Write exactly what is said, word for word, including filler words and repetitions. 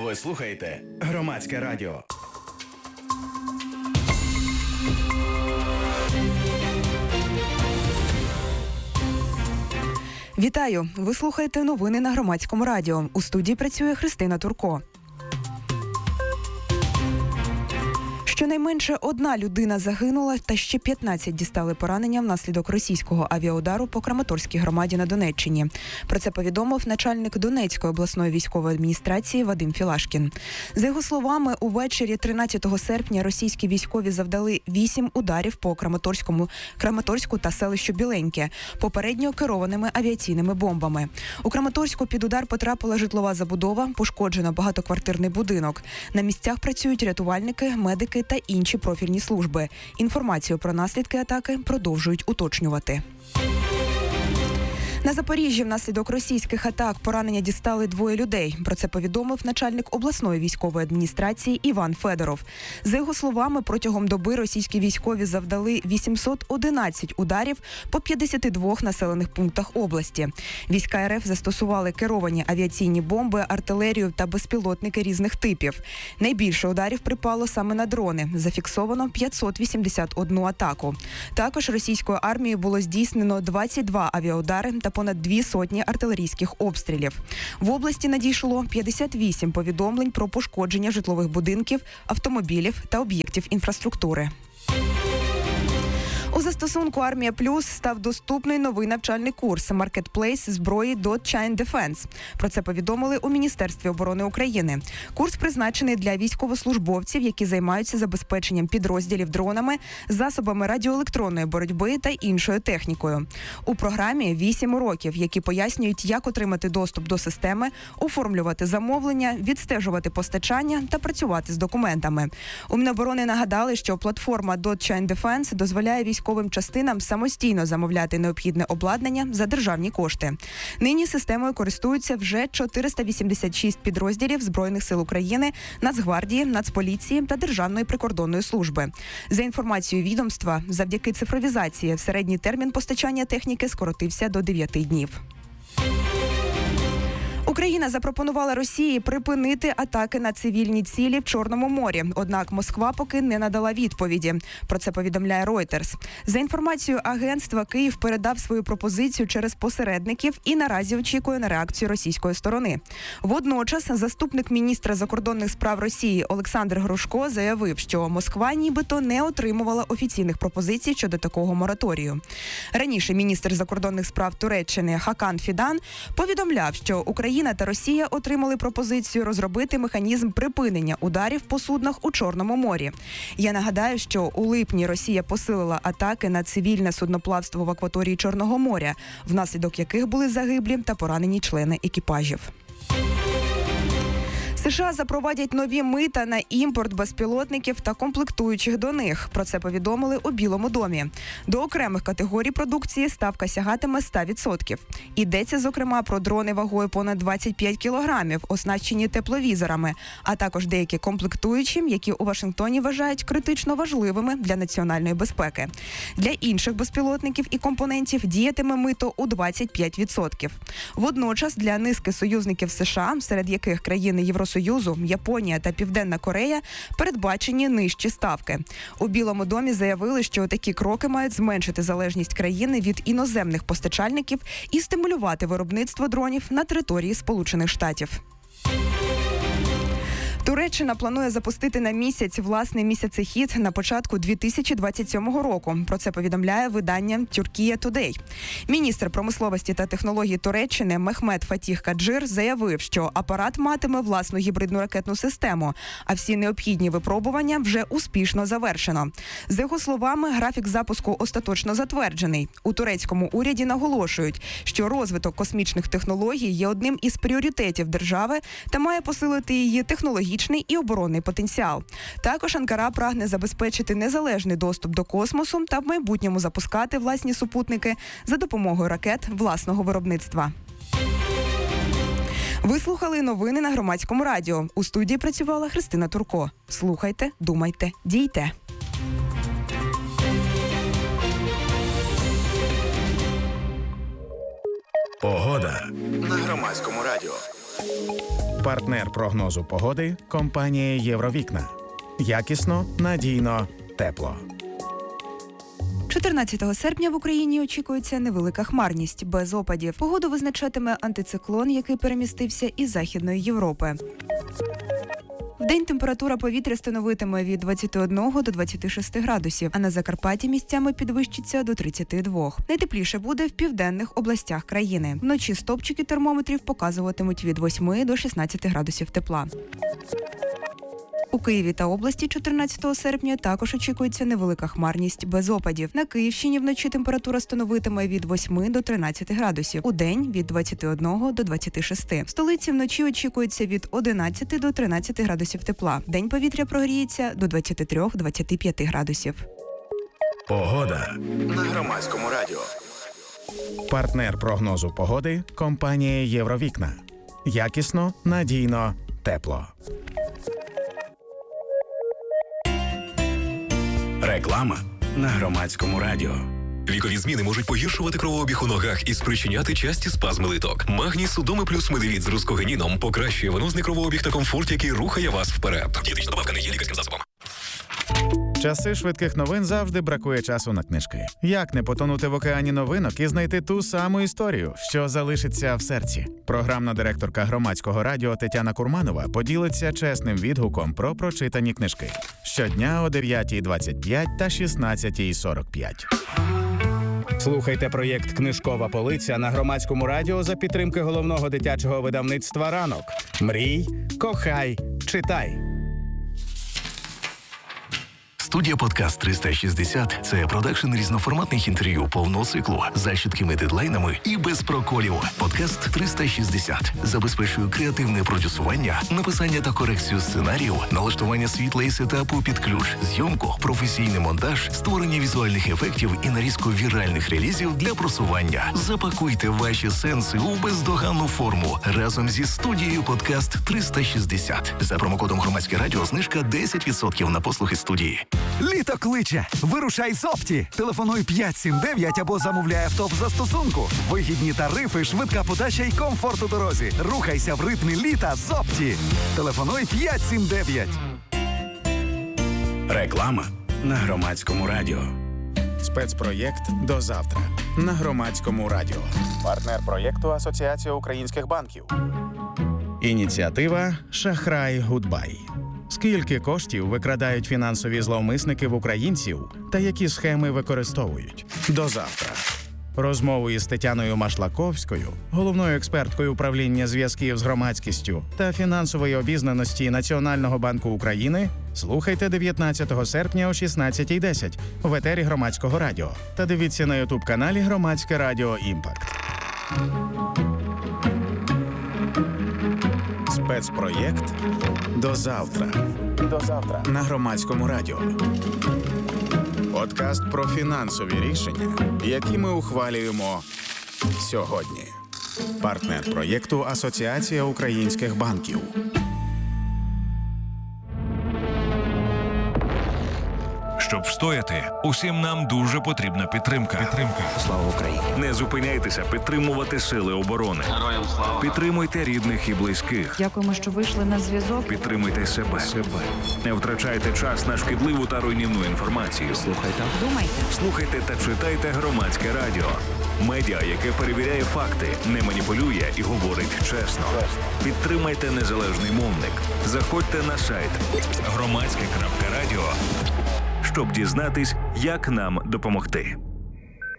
Ви слухаєте Громадське радіо. Вітаю! Ви слухаєте новини на Громадському радіо. У студії працює Христина Турко. Щонайменше одна людина загинула та ще п'ятнадцять дістали поранення внаслідок російського авіаудару по Краматорській громаді на Донеччині. Про це повідомив начальник Донецької обласної військової адміністрації Вадим Філашкін. За його словами, увечері тринадцятого серпня російські військові завдали вісім ударів по Краматорському, Краматорську та селищу Біленьке, попередньо керованими авіаційними бомбами. У Краматорську під удар потрапила житлова забудова, пошкоджено багатоквартирний будинок. На місцях працюють рятувальники, медики та інші профільні служби. Інформацію про наслідки атаки продовжують уточнювати. На Запоріжжі внаслідок російських атак поранення дістали двоє людей. Про це повідомив начальник обласної військової адміністрації Іван Федоров. За його словами, протягом доби російські військові завдали вісімсот одинадцять ударів по п'ятдесяти двох населених пунктах області. Війська РФ застосували керовані авіаційні бомби, артилерію та безпілотники різних типів. Найбільше ударів припало саме на дрони. Зафіксовано п'ятсот вісімдесят одну атаку. Також російською армією було здійснено двадцять два авіаудари та понад дві сотні артилерійських обстрілів. В області надійшло п'ятдесят вісім повідомлень про пошкодження житлових будинків, автомобілів та об'єктів інфраструктури. У застосунку «Армія Плюс» став доступний новий навчальний курс «Маркетплейс зброї Dotchain Defense». Про це повідомили у Міністерстві оборони України. Курс призначений для військовослужбовців, які займаються забезпеченням підрозділів дронами, засобами радіоелектронної боротьби та іншою технікою. У програмі вісім уроків, які пояснюють, як отримати доступ до системи, оформлювати замовлення, відстежувати постачання та працювати з документами. У Міноборони нагадали, що платформа Dotchain Defense дозволяє військовим військовим частинам самостійно замовляти необхідне обладнання за державні кошти. Нині системою користуються вже чотириста вісімдесят шість підрозділів Збройних сил України, Нацгвардії, Нацполіції та Державної прикордонної служби. За інформацією відомства, завдяки цифровізації середній термін постачання техніки скоротився до дев'яти днів. Україна запропонувала Росії припинити атаки на цивільні цілі в Чорному морі, однак Москва поки не надала відповіді. Про це повідомляє Reuters. За інформацією агентства, Київ передав свою пропозицію через посередників і наразі очікує на реакцію російської сторони. Водночас заступник міністра закордонних справ Росії Олександр Грушко заявив, що Москва нібито не отримувала офіційних пропозицій щодо такого мораторію. Раніше міністр закордонних справ Туреччини Хакан Фідан повідомляв, що Україна та Росія отримали пропозицію розробити механізм припинення ударів по суднах у Чорному морі. Я нагадаю, що у липні Росія посилила атаки на цивільне судноплавство в акваторії Чорного моря, внаслідок яких були загиблі та поранені члени екіпажів. США запровадять нові мита на імпорт безпілотників та комплектуючих до них. Про це повідомили у Білому домі. До окремих категорій продукції ставка сягатиме сто відсотків. Йдеться, зокрема, про дрони вагою понад двадцять п'ять кілограмів, оснащені тепловізорами, а також деякі комплектуючі, які у Вашингтоні вважають критично важливими для національної безпеки. Для інших безпілотників і компонентів діятиме мито у двадцять п'ять відсотків. Водночас для низки союзників США, серед яких країни Євросоюзу, Союзу, Японія та Південна Корея, передбачені нижчі ставки. У Білому домі заявили, що такі кроки мають зменшити залежність країни від іноземних постачальників і стимулювати виробництво дронів на території Сполучених Штатів. Туреччина планує запустити на місяць власний місяцехід на початку дві тисячі двадцять сьомого року. Про це повідомляє видання Turkey Today. Міністр промисловості та технологій Туреччини Мехмет Фатіх Каджир заявив, що апарат матиме власну гібридну ракетну систему, а всі необхідні випробування вже успішно завершено. За його словами, графік запуску остаточно затверджений. У турецькому уряді наголошують, що розвиток космічних технологій є одним із пріоритетів держави та має посилити її технологічний і оборонний потенціал. Також Анкара прагне забезпечити незалежний доступ до космосу та в майбутньому запускати власні супутники за допомогою ракет власного виробництва. Ви слухали новини на Громадському радіо. У студії працювала Христина Турко. Слухайте, думайте, дійте. Погода на Громадському радіо. Партнер прогнозу погоди – компанія «Євровікна». Якісно, надійно, тепло. чотирнадцятого серпня в Україні очікується невелика хмарність, без опадів. Погоду визначатиме антициклон, який перемістився із Західної Європи. Вдень температура повітря становитиме від двадцяти одного до двадцяти шести градусів, а на Закарпатті місцями підвищиться до тридцяти двох. Найтепліше буде в південних областях країни. Вночі стопчики термометрів показуватимуть від восьми до шістнадцяти градусів тепла. У Києві та області чотирнадцятого серпня також очікується невелика хмарність без опадів. На Київщині вночі температура становитиме від восьми до тринадцяти градусів. Удень – від двадцяти одного до двадцяти шести. В столиці вночі очікується від одинадцяти до тринадцяти градусів тепла. День повітря прогріється до двадцяти трьох - двадцяти п'яти градусів. Погода на Громадському радіо. Партнер прогнозу погоди – компанія «Євровікна». Якісно, надійно, тепло. Реклама на Громадському радіо. Вікові зміни можуть погіршувати кровообіг у ногах і спричиняти часті спазми литок. Магній Судоми плюс Медивіт з рускогеніном покращує венозний кровообіг та комфорт, який рухає вас вперед. Дієтична добавка не є лікарським засобом. Часи швидких новин завжди бракує часу на книжки. Як не потонути в океані новинок і знайти ту саму історію, що залишиться в серці? Програмна директорка Громадського радіо Тетяна Курманова поділиться чесним відгуком про прочитані книжки. Щодня о дев'ятій двадцять п'ять та шістнадцятій сорок п'ять. Слухайте проєкт «Книжкова полиця» на Громадському радіо за підтримки головного дитячого видавництва «Ранок». Мрій, кохай, читай. Студія «Подкаст триста шістдесят» – це продакшн різноформатних інтерв'ю повного циклу з чіткими дедлайнами і без проколів. «Подкаст триста шістдесят» забезпечує креативне продюсування, написання та корекцію сценарію, налаштування світла і сетапу під ключ, зйомку, професійний монтаж, створення візуальних ефектів і нарізку віральних релізів для просування. Запакуйте ваші сенси у бездоганну форму разом зі студією «Подкаст триста шістдесят». За промокодом «Громадське радіо» знижка десять відсотків на послуги студії. Літо кличе. Вирушай з Опті. Телефонуй п'ять сім дев'ять або замовляй авто в застосунку. Вигідні тарифи, швидка подача і комфорт у дорозі. Рухайся в ритмі літа з Опті. Телефонуй п'ять сім дев'ять. Реклама на Громадському радіо. Спецпроєкт «До завтра» на Громадському радіо. Партнер проєкту Асоціація українських банків. Ініціатива «Шахрай Гудбай». Скільки коштів викрадають фінансові зловмисники в українців та які схеми використовують? До завтра. Розмову із Тетяною Машлаковською, головною експерткою управління зв'язків з громадськістю та фінансової обізнаності Національного банку України, слухайте дев'ятнадцятого серпня о шістнадцятій десять в етері Громадського радіо та дивіться на ютуб-каналі Громадське радіо Імпакт. Спецпроєкт «До завтра». До завтра на Громадському радіо. Подкаст про фінансові рішення, які ми ухвалюємо сьогодні. Партнер проєкту Асоціація українських банків. Щоб встояти, усім нам дуже потрібна підтримка. Підтримка. Слава Україні. Не зупиняйтеся підтримувати сили оборони. Героям слава. Підтримуйте рідних і близьких. Дякуємо, що вийшли на зв'язок. Підтримуйте себе. себе. Не втрачайте час на шкідливу та руйнівну інформацію. Слухайте. Думайте. Слухайте та читайте Громадське радіо. Медіа, яке перевіряє факти, не маніпулює і говорить чесно. Підтримайте незалежний мовник. Заходьте на сайт громадське крапка радіо, щоб дізнатись, як нам допомогти.